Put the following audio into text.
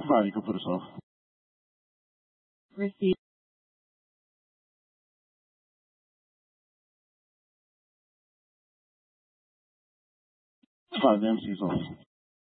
5, you can put us off. Receive. 5, the MC's off.